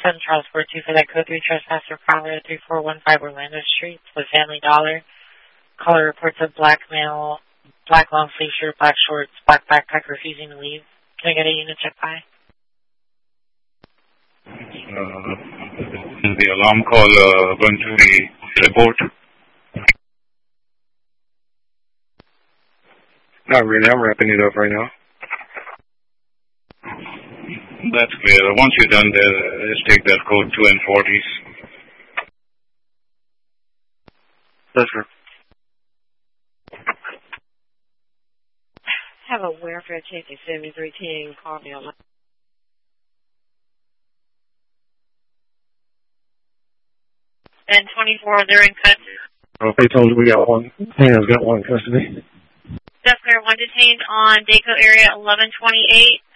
10 Transport 2 for that code 3 trespasser Prowler at 3415 Orlando Street with Family Dollar. Caller reports a black male, black long sleeve shirt, black shorts, black backpack refusing to leave. Can I get a unit check by? Is the alarm call going to the report? Not really. I'm wrapping it up right now. That's clear. Once you're done there, just take that code 2 and 40s. That's right. Have a welfare check at 7310. Call me on my... And 24, they're in cut. Okay, told you we got one. Hands got one custody. That's clear. One detained on Daco area 1128.